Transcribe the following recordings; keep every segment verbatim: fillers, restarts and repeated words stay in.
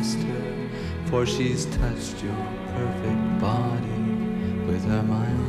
master, for she's touched your perfect body with her mind.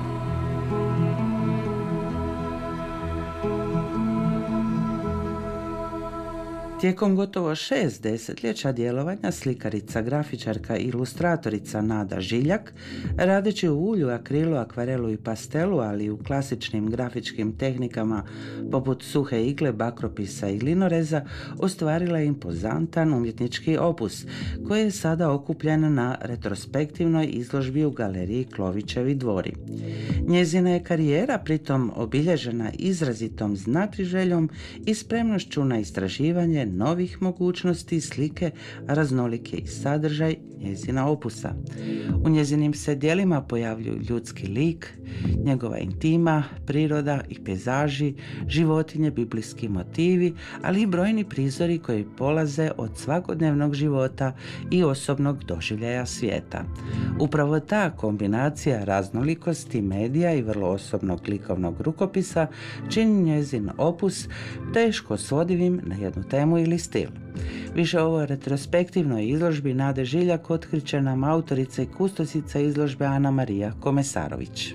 Tijekom gotovo šest desetljeća djelovanja slikarica, grafičarka i ilustratorica Nada Žiljak, radeći u ulju, akrilu, akvarelu i pastelu, ali i u klasičnim grafičkim tehnikama poput suhe igle, bakropisa i linoreza, ostvarila je impozantan umjetnički opus koji je sada okupljen na retrospektivnoj izložbi u galeriji Klovićevi dvori. Njezina je karijera pritom obilježena izrazitom znatiželjom i spremnošću na istraživanje novih mogućnosti slike, raznolike i sadržaj njezina opusa. U njezinim se djelima pojavljuju ljudski lik, njegova intima, priroda i pejzaži, životinje, biblijski motivi, ali i brojni prizori koji polaze od svakodnevnog života i osobnog doživljaja svijeta. Upravo ta kombinacija raznolikosti medija i vrlo osobnog likovnog rukopisa čini njezin opus teško svodivim na jednu temu ili stil. Više o ovoj retrospektivnoj izložbi Nade Žiljak otkriće nam autorica i kustosica izložbe Ana Marija Komesarović.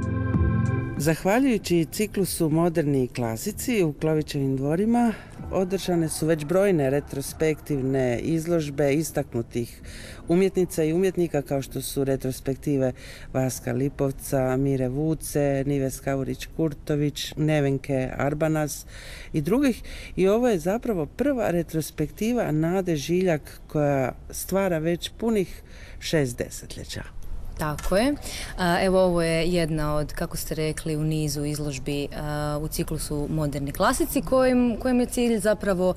Zahvaljujući ciklusu Moderni i klasici u Klovićevim dvorima održane su već brojne retrospektivne izložbe istaknutih umjetnica i umjetnika kao što su retrospektive Vaska Lipovca, Mire Vuce, Nive Skaurić-Kurtović, Nevenke Arbanas i drugih. I ovo je zapravo prva retrospektiva Nade Žiljak koja stvara već punih šest desetljeća. Tako je. Evo, ovo je jedna od, kako ste rekli, u nizu izložbi u ciklusu Moderni klasici, kojim, kojim je cilj zapravo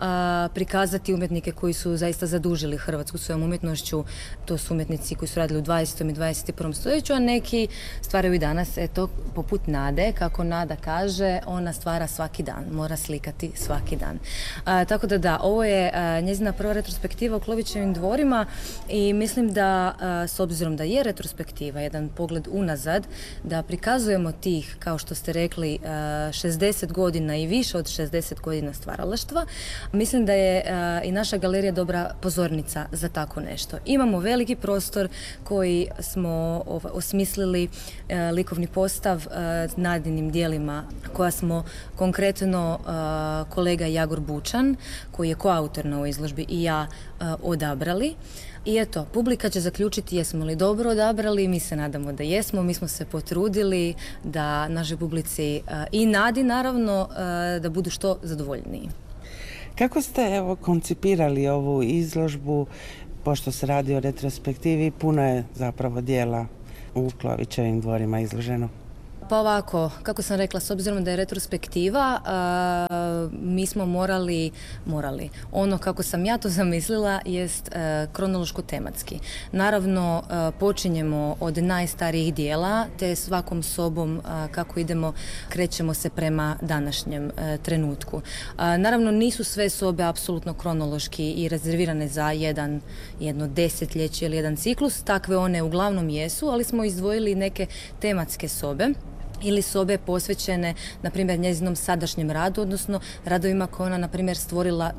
prikazati umjetnike koji su zaista zadužili Hrvatsku svojom umjetnošću. To su umjetnici koji su radili u dvadesetom i dvadeset prvom stoljeću, a neki stvaraju i danas. Eto, poput Nade, kako Nada kaže, ona stvara svaki dan, mora slikati svaki dan. A, tako da da, ovo je a, njezina prva retrospektiva u Klovićevim dvorima i mislim da, a, s obzirom da je retrospektiva, jedan pogled unazad, da prikazujemo tih, kao što ste rekli, šezdeset godina i više od šezdeset godina stvaralaštva. Mislim da je i naša galerija dobra pozornica za tako nešto. Imamo veliki prostor koji smo osmislili likovni postav Nadinim dijelima koja smo konkretno kolega Jagor Bučan, koji je koautor na ovoj izložbi, i ja odabrali. I eto, publika će zaključiti jesmo li dobro odabrali, mi se nadamo da jesmo, mi smo se potrudili da našoj publici i Nadi naravno da budu što zadovoljniji. Kako ste evo koncipirali ovu izložbu, pošto se radi o retrospektivi, puno je zapravo dijela u Klovićevim dvorima izloženo? Pa ovako, kako sam rekla, s obzirom da je retrospektiva, a, mi smo morali, morali, ono kako sam ja to zamislila jest a, kronološko tematski. Naravno, a, počinjemo od najstarijih dijela, te svakom sobom a, kako idemo, krećemo se prema današnjem a, trenutku. A, naravno, nisu sve sobe apsolutno kronološki i rezervirane za jedan, jedno desetljeće ili jedan ciklus, takve one uglavnom jesu, ali smo izdvojili neke tematske sobe ili sobe posvećene, na primjer, njezinom sadašnjem radu, odnosno radovima koje ona, na primjer, stvorila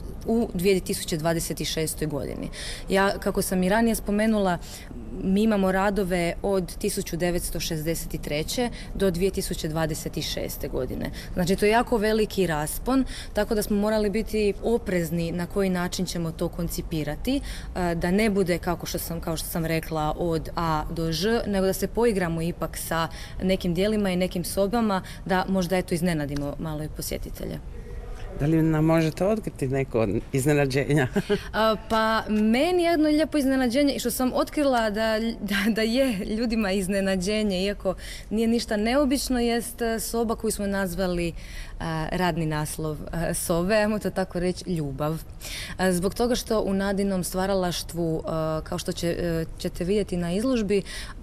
u dvije tisuće dvadeset šestoj godini. Ja, kako sam i ranije spomenula, mi imamo radove od tisuću devetsto šezdeset treće do dvije tisuće dvadeset šeste godine. Znači, to je jako veliki raspon, tako da smo morali biti oprezni na koji način ćemo to koncipirati, da ne bude, kako što sam, kao što sam rekla, od A do Ž, nego da se poigramo ipak sa nekim dijelima i nekim sobama, da možda eto iznenadimo malo i posjetitelje. Da li nam možete otkriti neko iznenađenja? A, pa meni je jedno lijepo iznenađenje i što sam otkrila da, da, da je ljudima iznenađenje, iako nije ništa neobično, jest soba koju smo nazvali a, radni naslov a, sobe, ajmo to tako reći, ljubav. A, zbog toga što u Nadinom stvaralaštvu, a, kao što će, a, ćete vidjeti na izložbi,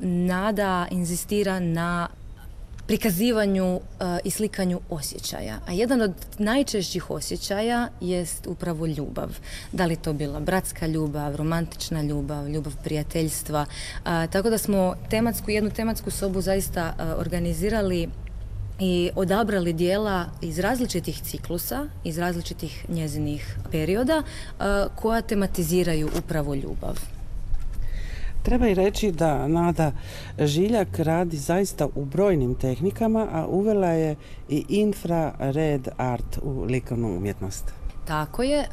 Nada inzistira na prikazivanju uh, i slikanju osjećaja. A jedan od najčešćih osjećaja jest upravo ljubav. Da li to bila bratska ljubav, romantična ljubav, ljubav prijateljstva. Uh, tako da smo tematsku, jednu tematsku sobu zaista uh, organizirali i odabrali dijela iz različitih ciklusa, iz različitih njezinih perioda koja tematiziraju upravo ljubav. Treba i reći da Nada Žiljak radi zaista u brojnim tehnikama, a uvela je i infrared art u likovnu umjetnost. Tako je.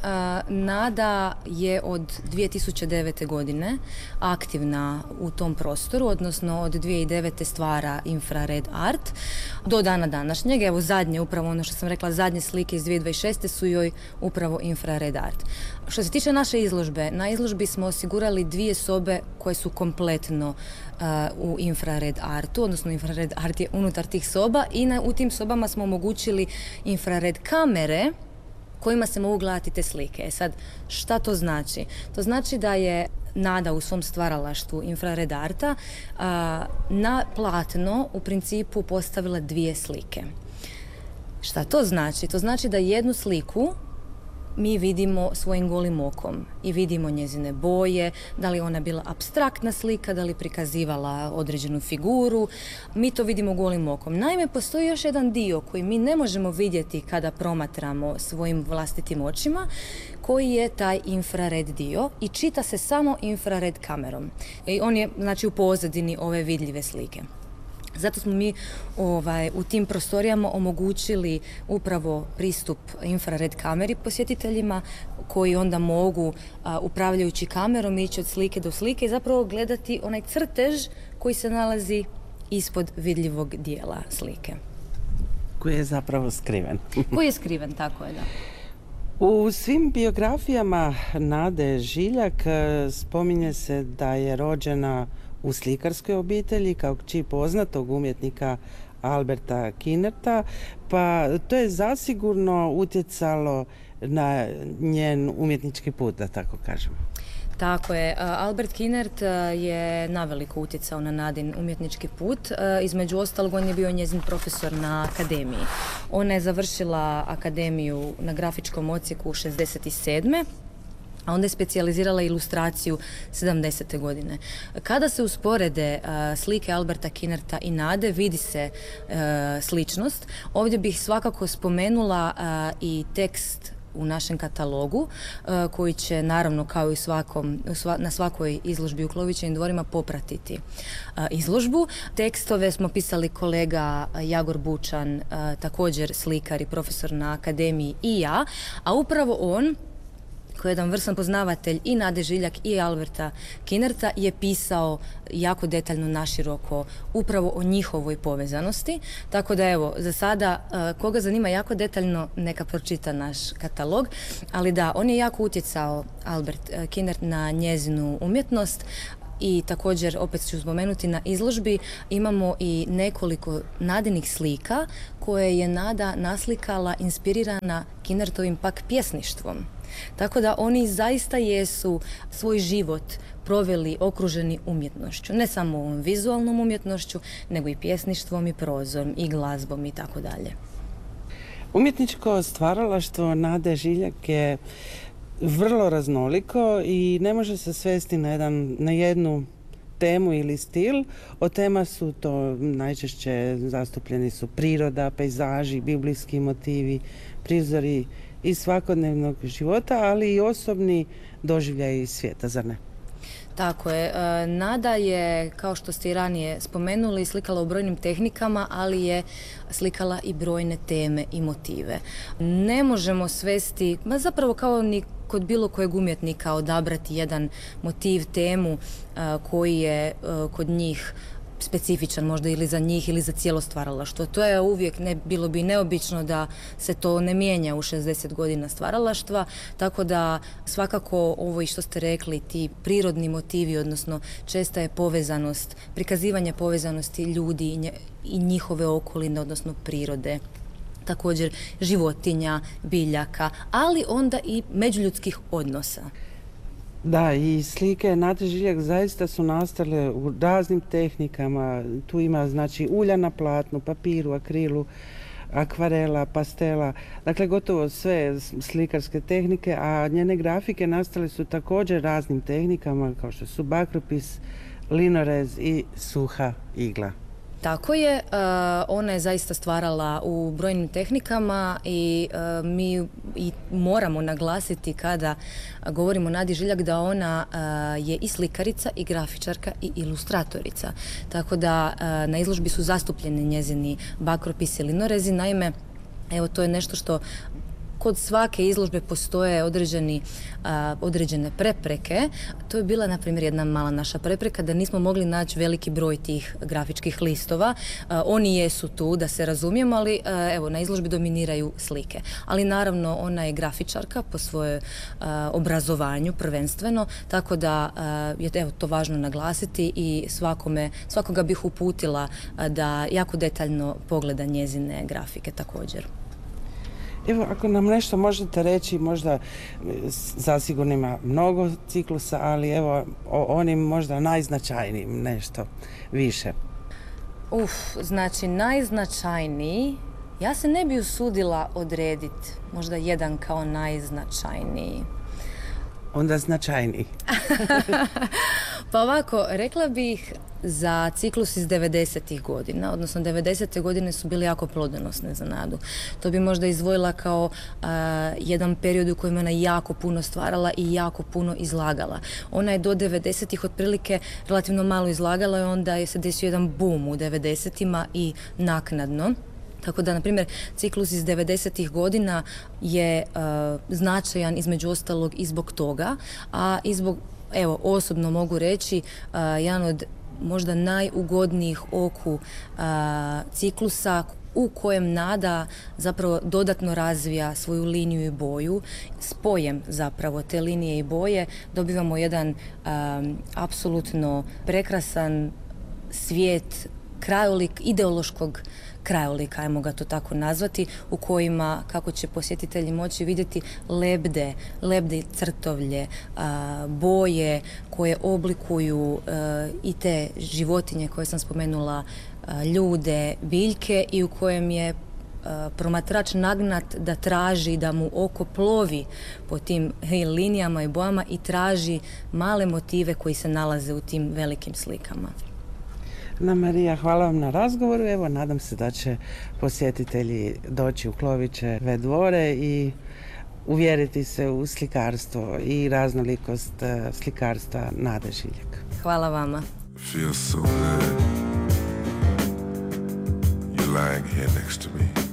Nada je od dvije tisuće devete. godine aktivna u tom prostoru, odnosno od dvije tisuće devete. stvara infrared art do dana današnjeg. Evo zadnje, upravo ono što sam rekla, zadnje slike iz dvije tisuće dvadeset šeste. su joj upravo infrared art. Što se tiče naše izložbe, na izložbi smo osigurali dvije sobe koje su kompletno uh, u infrared artu, odnosno infrared art je unutar tih soba i na, u tim sobama smo omogućili infrared kamere kojima se mogu gledati te slike. E sad, šta to znači? To znači da je Nada u svom stvaralaštvu infrared arta a, na platno u principu postavila dvije slike. Šta to znači? To znači da jednu sliku mi vidimo svojim golim okom i vidimo njezine boje, da li ona bila apstraktna slika, da li prikazivala određenu figuru, mi to vidimo golim okom. Naime, postoji još jedan dio koji mi ne možemo vidjeti kada promatramo svojim vlastitim očima, koji je taj infrared dio i čita se samo infrared kamerom. I on je, znači, u pozadini ove vidljive slike. Zato smo mi ovaj, u tim prostorijama omogućili upravo pristup infrared kameri posjetiteljima koji onda mogu, a, upravljajući kamerom, ići od slike do slike i zapravo gledati onaj crtež koji se nalazi ispod vidljivog dijela slike. Koji je zapravo skriven. Koji je skriven, tako je, da. U svim biografijama Nade Žiljak spominje se da je rođena u slikarskoj obitelji kao kći poznatog umjetnika Alberta Kinerta, pa to je zasigurno utjecalo na njen umjetnički put, da tako kažemo. Tako je. Albert Kinert je naveliko utjecao na Nadin umjetnički put. Između ostalog, on je bio njezin profesor na akademiji. Ona je završila akademiju na grafičkom odsjeku šezdeset sedme. a onda je specijalizirala ilustraciju sedamdesete godine. Kada se usporede uh, slike Alberta Kinerta i Nade, vidi se uh, sličnost. Ovdje bih svakako spomenula uh, i tekst u našem katalogu, uh, koji će naravno kao i svakom, sva, na svakoj izložbi u Klovićevim dvorima popratiti uh, izložbu. Tekstove smo pisali kolega Jagor Bučan, uh, također slikar i profesor na akademiji, i ja, a upravo on, koji je jedan vrsan poznavatelj i Nade Žiljak i Alberta Kinerta, je pisao jako detaljno, naširoko, upravo o njihovoj povezanosti. Tako da evo, za sada, koga zanima jako detaljno, neka pročita naš katalog. Ali da, on je jako utjecao, Albert Kinert, na njezinu umjetnost. I također, opet ću spomenuti, na izložbi imamo i nekoliko Nadinih slika koje je Nada naslikala inspirirana Kinertovim pak pjesništvom. Tako da oni zaista jesu svoj život proveli okruženi umjetnošću. Ne samo ovom vizualnom umjetnošću, nego i pjesništvom i prozom i glazbom i tako dalje. Umjetničko stvaralaštvo Nade Žiljak je vrlo raznoliko i ne može se svesti na, jedan, na jednu temu ili stil. Od tema su to najčešće zastupljeni su priroda, pejzaži, biblijski motivi, prizori iz svakodnevnog života, ali i osobni doživljaj iz svijeta, zar ne? Tako je. Nada je, kao što ste i ranije spomenuli, slikala u brojnim tehnikama, ali je slikala i brojne teme i motive. Ne možemo svesti, ma zapravo kao ni kod bilo kojeg umjetnika, odabrati jedan motiv, temu koji je kod njih specifičan možda ili za njih ili za cijelo stvaralaštvo. To je uvijek, ne, bilo bi neobično da se to ne mijenja u šezdeset godina stvaralaštva, tako da svakako ovo i što ste rekli, ti prirodni motivi, odnosno česta je povezanost, prikazivanje povezanosti ljudi i, nje, i njihove okoline, odnosno prirode, također životinja, biljaka, ali onda i međuljudskih odnosa. Da, i slike Nade Žiljak zaista su nastale u raznim tehnikama. Tu ima znači ulja na platnu, papiru, akrilu, akvarela, pastela, dakle gotovo sve slikarske tehnike, a njene grafike nastale su također raznim tehnikama kao što su bakropis, linorez i suha igla. Tako je, uh, ona je zaista stvarala u brojnim tehnikama i uh, mi i moramo naglasiti kada govorimo o Nadi Žiljak da ona uh, je i slikarica i grafičarka i ilustratorica. Tako da uh, na izložbi su zastupljeni njezini bakropisi i linorezi. Naime, evo to je nešto što kod svake izložbe postoje određeni, a, određene prepreke. To je bila, na primjer, jedna mala naša prepreka da nismo mogli naći veliki broj tih grafičkih listova. A, oni jesu tu, da se razumijemo, ali a, evo, na izložbi dominiraju slike. Ali naravno, ona je grafičarka po svojem obrazovanju prvenstveno, tako da a, je evo, to važno naglasiti i svakome, svakoga bih uputila a, da jako detaljno pogleda njezine grafike također. Evo, ako nam nešto možete reći, možda zasigurno ima mnogo ciklusa, ali evo o onim možda najznačajnijim nešto više. Uf, znači najznačajniji, ja se ne bi usudila odrediti možda jedan kao najznačajniji. Onda značajniji. Pa ovako, rekla bih za ciklus iz devedesetih godina, odnosno devedesete godine su bile jako plodonosne za Nadu. To bi možda izdvojila kao a, jedan period u kojem ona jako puno stvarala i jako puno izlagala. Ona je do devedesetih otprilike relativno malo izlagala i onda je se desio jedan boom u devedesetima i naknadno. Tako da, na primjer, ciklus iz devedesetih godina je uh, značajan između ostalog i zbog toga, a i zbog, evo, osobno mogu reći, uh, jedan od možda najugodnijih oku uh, ciklusa u kojem Nada zapravo dodatno razvija svoju liniju i boju. Spojem zapravo te linije i boje dobivamo jedan um, apsolutno prekrasan svijet, krajolik ideološkog krajolika, ajmo ga to tako nazvati, u kojima, kako će posjetitelji moći vidjeti, lebde, lebde i crtovlje, a, boje koje oblikuju a, i te životinje koje sam spomenula, a, ljude, biljke, i u kojem je a, promatrač nagnat da traži, da mu oko plovi po tim linijama i bojama i traži male motive koji se nalaze u tim velikim slikama. Ana Marija, hvala vam na razgovoru. Evo, nadam se da će posjetitelji doći u Klovićeve dvore i uvjeriti se u slikarstvo i raznolikost slikarstva Nade Žiljak. Hvala vama. Feels so good. You're lying here next to me.